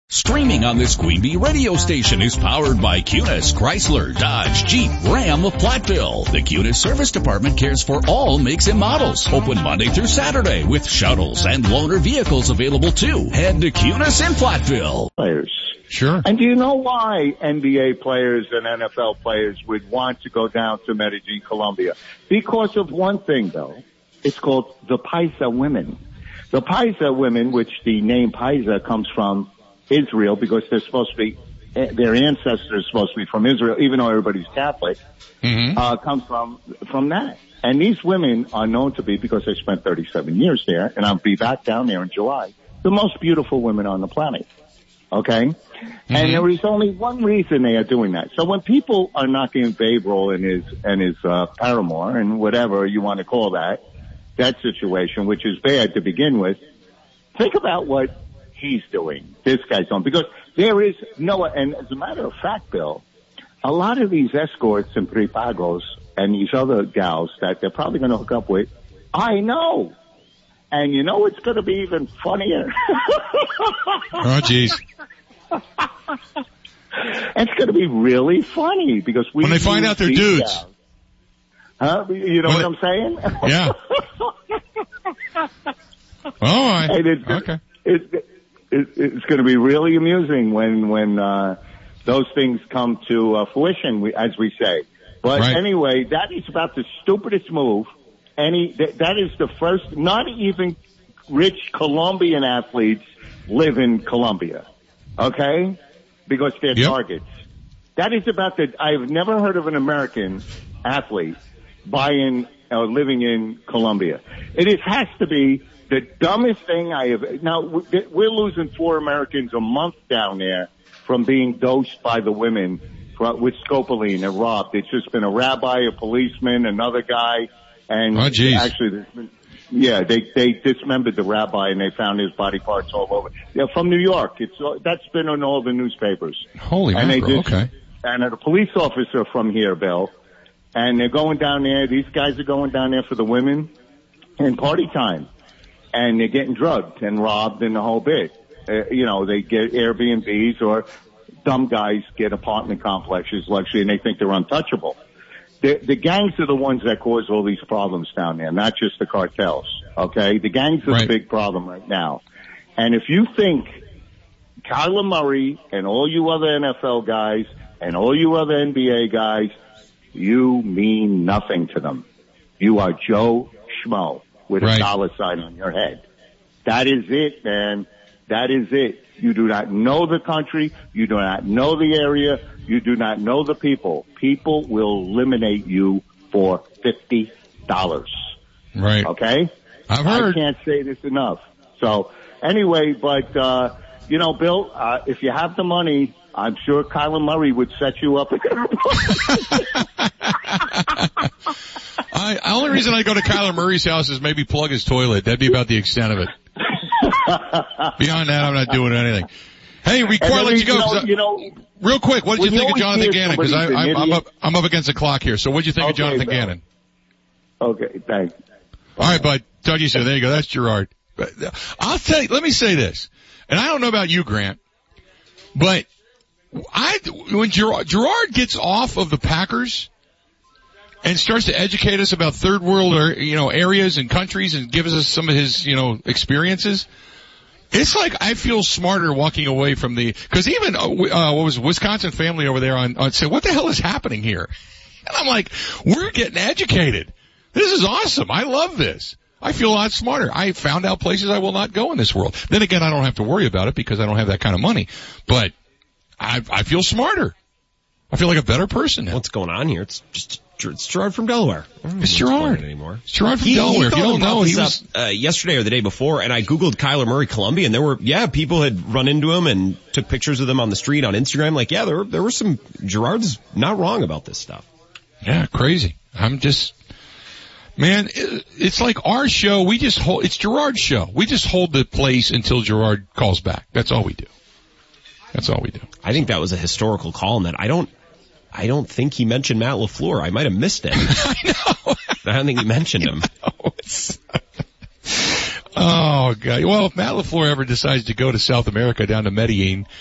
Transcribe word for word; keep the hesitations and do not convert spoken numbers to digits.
Streaming on this Queen Bee radio station is powered by Cunis, Chrysler, Dodge, Jeep, Ram of Platteville. The Cunis Service Department cares for all makes and models. Open Monday through Saturday with shuttles and loaner vehicles available too. Head to Cunis in Platteville. Players. Sure. And do you know why N B A players and N F L players would want to go down to Medellin, Colombia? Because of one thing, though. It's called the Paisa women. The Paisa women, which the name Paisa comes from Israel, because they're supposed to be, their ancestors are supposed to be from Israel, even though everybody's Catholic, mm-hmm. uh, comes from, from that. And these women are known to be, because they spent thirty-seven years there, and I'll be back down there in July, the most beautiful women on the planet. Okay? Mm-hmm. And there is only one reason they are doing that. So when people are knocking Babrel and his, and his, uh, paramour and whatever you want to call that, that situation, which is bad to begin with, think about what he's doing, this guy's doing, because there is no, and as a matter of fact, Bill, a lot of these escorts and prepagos and these other gals that they're probably going to hook up with, I know. And you know it's going to be even funnier? Oh, jeez. It's going to be really funny because we when they find out they're dudes. Gals. Huh? You know when what they, I'm saying? Yeah. All right. And it's, okay. It's, it's, it's going to be really amusing when when uh those things come to uh, fruition, we, as we say. But right. Anyway, that is about the stupidest move. Any th- that is the first. Not even rich Colombian athletes live in Colombia, okay? Because they're yep. targets. That is about the. I've never heard of an American athlete buying or living in Colombia. It is, has to be the dumbest thing I have. Now, we're losing four Americans a month down there from being dosed by the women with scopolamine and robbed. It's just been a rabbi, a policeman, another guy, and oh, geez. actually, there's been, yeah, they they dismembered the rabbi and they found his body parts all over. Yeah, from New York. It's that's been on all the newspapers. Holy and mackerel, they just, okay. And a police officer from here, Bill, and they're going down there. These guys are going down there for the women and party time. And they're getting drugged and robbed and the whole bit. Uh, you know, they get Airbnbs or dumb guys get apartment complexes, luxury, and they think they're untouchable. The, the gangs are the ones that cause all these problems down there, not just the cartels, okay? The gangs are right. the big problem right now. And if you think Kyler Murray and all you other N F L guys and all you other N B A guys, you mean nothing to them. You are Joe Schmo with right. a dollar sign on your head. That is it, man. That is it. You do not know the country. You do not know the area. You do not know the people. People will eliminate you for fifty dollars. Right. Okay? I've heard. I can't say this enough. So, anyway, but, uh, you know, Bill, uh, if you have the money, I'm sure Kyler Murray would set you up. I, the only reason I go to Kyler Murray's house is maybe plug his toilet. That'd be about the extent of it. Beyond that, I'm not doing anything. Hey, we quite let you go. You know, you know, real quick, what did you think of Jonathan Gannon? Because I'm up, I'm up against the clock here. So what did you think okay, of Jonathan Bill. Gannon? Okay, thanks. All right, bud. Talk to you soon. There you go. That's Gerard. I'll tell you, let me say this. And I don't know about you, Grant, but I, when Gerard, Gerard gets off of the Packers and starts to educate us about third world, or, you know, areas and countries and gives us some of his, you know, experiences, it's like I feel smarter walking away from the, cause even, uh, what was it, Wisconsin family over there on, on said, what the hell is happening here? And I'm like, we're getting educated. This is awesome. I love this. I feel a lot smarter. I found out places I will not go in this world. Then again, I don't have to worry about it because I don't have that kind of money. But I, I feel smarter. I feel like a better person now. What's going on here? It's just, it's Gerard from Delaware. It's Gerard. Anymore. It's Gerard from he, Delaware. He if you don't know, he was up, uh, yesterday or the day before, and I Googled Kyler Murray Columbia, and there were, yeah, people had run into him and took pictures of them on the street on Instagram. Like, yeah, there were, there were some, Gerard's not wrong about this stuff. Yeah, crazy. I'm just, man, it, it's like our show, we just hold, it's Gerard's show. We just hold the place until Gerard calls back. That's all we do. That's all we do. I think that was a historical call in that I don't, I don't think he mentioned Matt LaFleur. I might have missed it. I know. I don't think he mentioned him. Oh, God. Well, if Matt LaFleur ever decides to go to South America down to Medellin,